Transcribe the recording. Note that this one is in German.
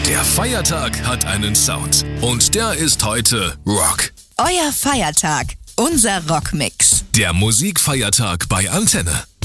Der Feiertag hat einen Sound und der ist heute Rock. Euer Feiertag, unser Rockmix. Der Musikfeiertag bei Antenne.